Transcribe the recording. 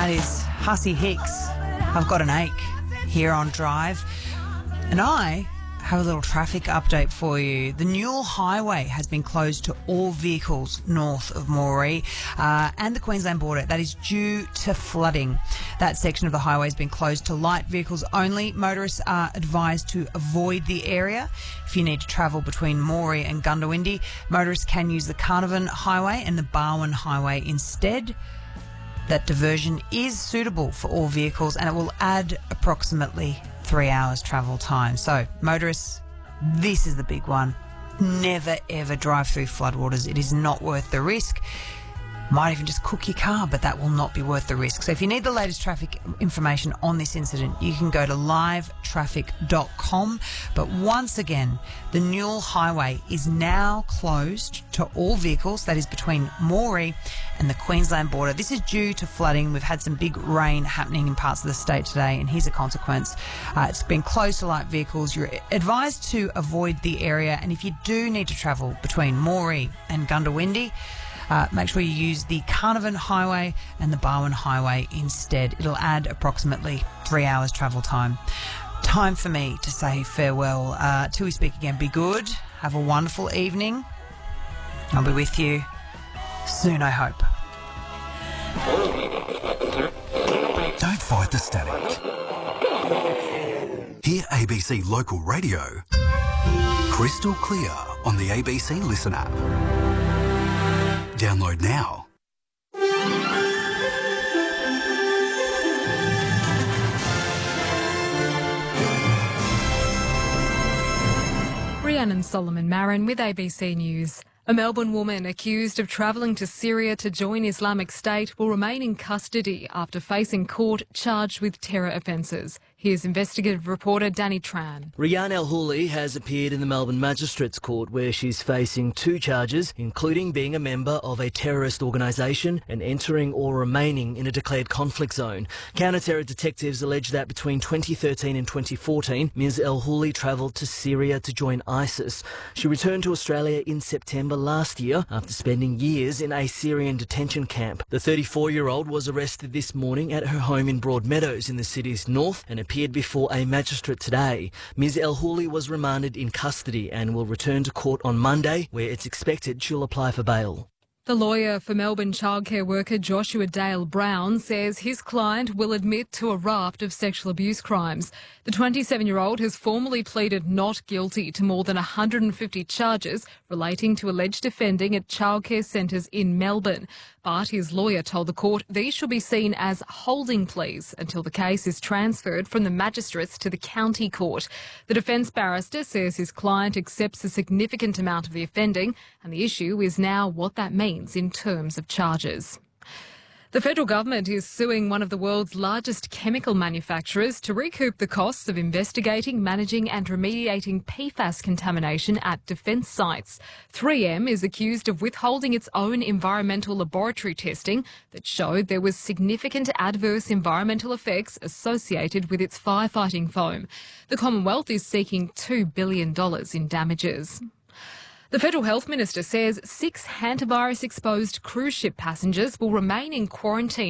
That is Hussey Hicks. I've got an ache here on Drive. And I have a little traffic update for you. The Newell Highway has been closed to all vehicles north of Moree and the Queensland border. That is due to flooding. That section of the highway has been closed to light vehicles only. Motorists are advised to avoid the area. If you need to travel between Moree and Gundawindi, motorists can use the Carnarvon Highway and the Barwon Highway instead. That diversion is suitable for all vehicles and it will add approximately 3 hours travel time. So, motorists, this is the big one. Never, ever drive through floodwaters. It is not worth the risk. Might even just cook your car, but that will not be worth the risk. So if you need the latest traffic information on this incident, you can go to livetraffic.com. But once again, the Newell Highway is now closed to all vehicles, that is between Moree and the Queensland border. This is due to flooding. We've had some big rain happening in parts of the state today, and here's a consequence. It's been closed to light vehicles. You're advised to avoid the area, and if you do need to travel between Moree and Gundawindi, make sure you use the Carnarvon Highway and the Barwon Highway instead. It'll add approximately 3 hours travel time. Time for me to say farewell. Till we speak again, be good. Have a wonderful evening. I'll be with you soon, I hope. Don't fight the static. Hear ABC Local Radio crystal clear on the ABC Listen app. Download now. Rhiannon Solomon Marin with ABC News. A Melbourne woman accused of travelling to Syria to join Islamic State will remain in custody after facing court charged with terror offences. Here's investigative reporter Danny Tran. Rhiannon El-Houli has appeared in the Melbourne Magistrates Court where she's facing 2 charges, including being a member of a terrorist organisation and entering or remaining in a declared conflict zone. Counter-terror detectives allege that between 2013 and 2014, Ms El-Houli travelled to Syria to join ISIS. She returned to Australia in September last year after spending years in a Syrian detention camp. The 34-year-old was arrested this morning at her home in Broadmeadows in the city's north and appeared before a magistrate today. Ms El-Houli was remanded in custody and will return to court on Monday, where it's expected she'll apply for bail. The lawyer for Melbourne childcare worker Joshua Dale Brown says his client will admit to a raft of sexual abuse crimes. The 27-year-old has formally pleaded not guilty to more than 150 charges relating to alleged offending at childcare centres in Melbourne. But his lawyer told the court these should be seen as holding pleas until the case is transferred from the magistrates to the county court. The defence barrister says his client accepts a significant amount of the offending and the issue is now what that means in terms of charges. The federal government is suing one of the world's largest chemical manufacturers to recoup the costs of investigating, managing and remediating PFAS contamination at defence sites. 3M is accused of withholding its own environmental laboratory testing that showed there was significant adverse environmental effects associated with its firefighting foam. The Commonwealth is seeking $2 billion in damages. The Federal Health Minister says 6 hantavirus-exposed cruise ship passengers will remain in quarantine